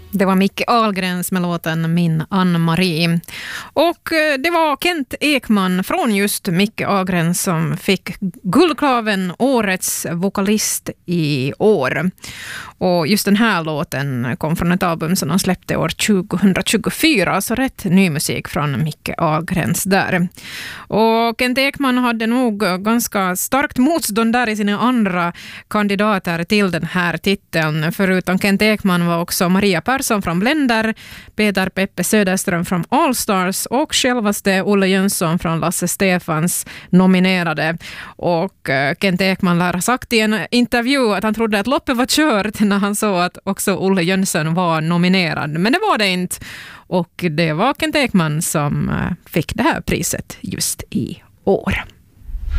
Det var Micke Ahlgrens med låten Min Ann-Marie. Och det var Kent Ekman från just Micke Ahlgren som fick Guldklaven årets vokalist i år. Och just den här låten kom från ett album som de släppte år 2024, så rätt ny musik från Micke Ahlgrens där. Och Kent Ekman hade nog ganska starkt motstånd där i sina andra kandidater till den här titeln. Förutom Kent Ekman var också Maria Persson från Blender, Peter Peppe Söderström från All Stars och självaste Olle Jönsson från Lasse Stefans nominerade. Och Kent Ekman lär ha sagt i en intervju att han trodde att loppet var kört när han såg att också Olle Jönsson var nominerad. Men det var det inte. Och det var Kent Ekman som fick det här priset just i år.